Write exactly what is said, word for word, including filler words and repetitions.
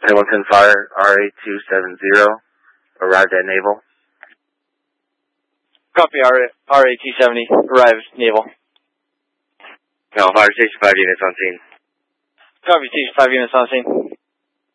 Hamilton Fire, R A two seven zero, arrived at Naval. Copy, R A two seventy, arrived Naval. No, Fire Station five units on scene. Copy, Station five units on scene.